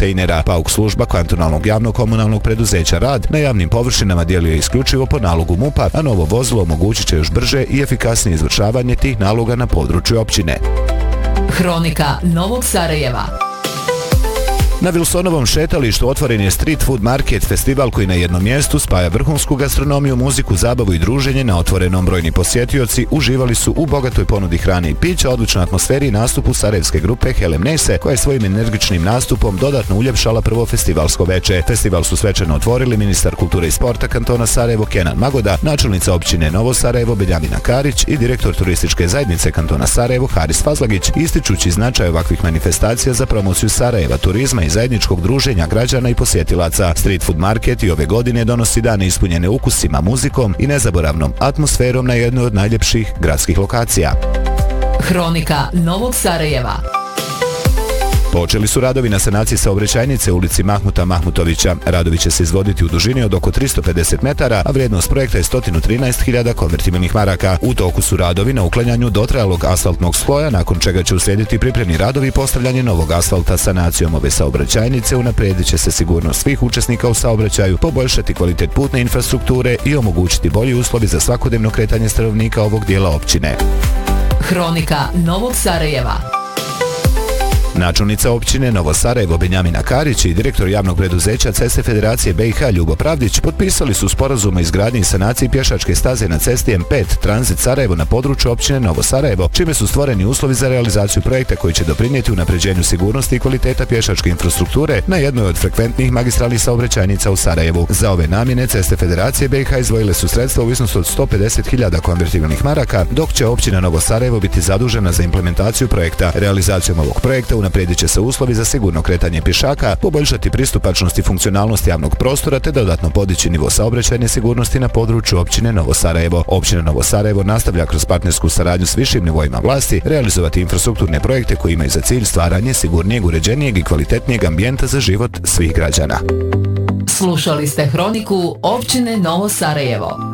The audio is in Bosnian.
kontejnera. PAUK služba kantonalnog javnog komunalnog preduzeća Rad na javnim površinama djeluje isključivo po nalogu MUP-a, a novo vozilo omogućit će još brže i efikasnije izvršavanje tih naloga na području općine. Hronika Novog Sarajeva. Na Wilsonovom šetalištu otvoren je Street Food Market, festival koji na jednom mjestu spaja vrhunsku gastronomiju, muziku, zabavu i druženje na otvorenom. Brojni posjetioci uživali su u bogatoj ponudi hrane i pića, odličnoj atmosferi i nastupu sarajevske grupe Helemnese, koja je svojim energičnim nastupom dodatno uljepšala prvo festivalsko veče. Festival su svečano otvorili ministar kulture i sporta kantona Sarajevo Kenan Magoda, načelnica općine Novo Sarajevo Benjamina Karić i direktor turističke zajednice kantona Sarajevo Haris Fazlagić, ističući značaj ovakvih manifestacija za promociju Sarajeva, turizma i zajedničkog druženja građana i posjetilaca. Street Food Market i ove godine donosi dane ispunjene ukusima, muzikom i nezaboravnom atmosferom na jednoj od najljepših gradskih lokacija. Hronika Novog Sarajeva. Počeli su radovi na sanaciji saobraćajnice u ulici Mahmuta Mahmutovića. Radovi će se izvoditi u dužini od oko 350 metara, a vrijednost projekta je 113.000 konvertibilnih maraka. U toku su radovi na uklanjanju dotrajalog asfaltnog sloja, nakon čega će uslijediti pripremni radovi i postavljanje novog asfalta. Sanacijom ove saobraćajnice unaprijedit će se sigurnost svih učesnika u saobraćaju, poboljšati kvalitet putne infrastrukture i omogućiti bolji uslovi za svakodnevno kretanje stanovnika ovog dijela općine. Hronika Novog Sarajeva. Načelnica općine Novo Sarajevo Benjamina Karić i direktor javnog preduzeća Ceste Federacije BiH Ljubo Pravdić potpisali su sporazum o izgradnji i sanaciji pješačke staze na cesti M5 Tranzit Sarajevo na području općine Novo Sarajevo, čime su stvoreni uslovi za realizaciju projekta koji će doprinijeti unapređenju sigurnosti i kvaliteta pješačke infrastrukture na jednoj od frekventnih magistralnih saobraćajnica u Sarajevu. Za ove namjene Ceste Federacije BiH izdvojile su sredstva u iznosu od 150.000 konvertibilnih maraka, dok će općina Novo Sarajevo biti zadužena za implementaciju projekta. Realizacijom ovog projekta unaprijedit će se uslovi za sigurno kretanje pješaka, poboljšati pristupačnost i funkcionalnost javnog prostora te dodatno podići nivo saobraćajne sigurnosti na području općine Novo Sarajevo. Općina Novo Sarajevo nastavlja kroz partnersku saradnju s višim nivoima vlasti realizovati infrastrukturne projekte koji imaju za cilj stvaranje sigurnijeg, uređenijeg i kvalitetnijeg ambijenta za život svih građana. Slušali ste Hroniku općine Novo Sarajevo.